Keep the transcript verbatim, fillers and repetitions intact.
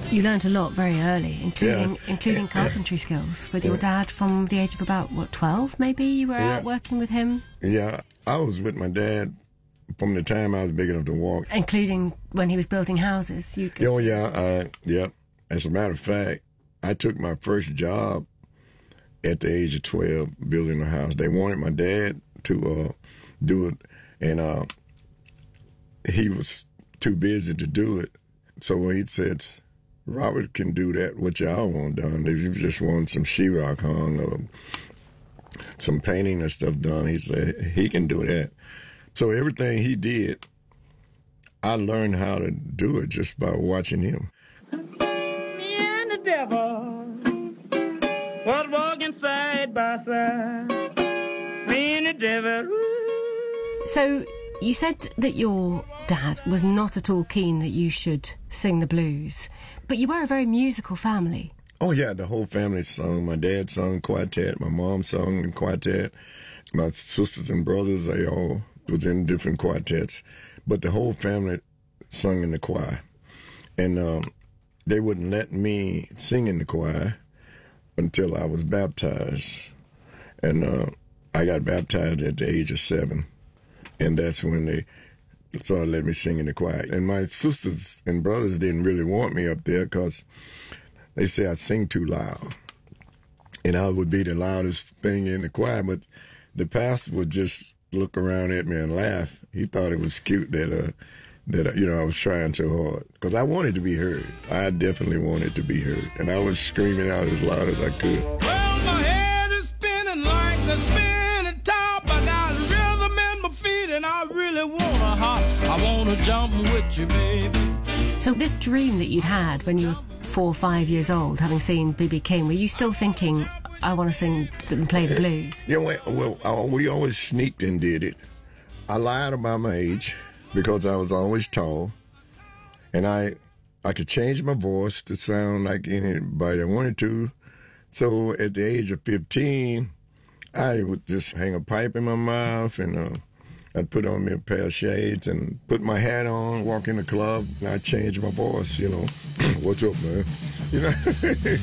You learned a lot very early, including Yeah. including carpentry skills with Yeah. your dad from the age of about, what, twelve maybe? You were Yeah. out working with him? Yeah, I was with my dad from the time I was big enough to walk. Including when he was building houses. You could... Oh, yeah, uh, yeah. As a matter of fact, I took my first job at the age of twelve building a house. They wanted my dad to uh, do it, and uh, he was too busy to do it. So he said, Robert can do that, what y'all want done. If you just want some sheetrock hung or some painting and stuff done, he said he can do that. So everything he did, I learned how to do it just by watching him. Me and the devil was walking side by side. Me and the devil. So you said that your dad was not at all keen that you should sing the blues, but you were a very musical family. Oh, yeah, the whole family sung. My dad sung quartet. My mom sung in quartet. My sisters and brothers, they all was in different quartets. But the whole family sung in the choir. And um, they wouldn't let me sing in the choir until I was baptized. And uh, I got baptized at the age of seven. And that's when they started letting me sing in the choir. And my sisters and brothers didn't really want me up there because they say I sing too loud. And I would be the loudest thing in the choir. But the pastor would just look around at me and laugh. He thought it was cute that, uh, that uh, you know, I was trying too hard. Because I wanted to be heard. I definitely wanted to be heard. And I was screaming out as loud as I could. Well, my head is spinning like the spinning top. I got rhythm in my feet and I really wanna hop. I wanna jump with you, baby. So this dream that you'd had when you were four or five years old, having seen B B King, were you still thinking, I want to sing and play the blues? Yeah, well, well I, we always sneaked and did it. I lied about my age because I was always tall. And I I could change my voice to sound like anybody I wanted to. So at the age of fifteen, I would just hang a pipe in my mouth and uh, I'd put on me a pair of shades and put my hat on, walk in the club, and I'd change my voice, you know. What's up, man? You know?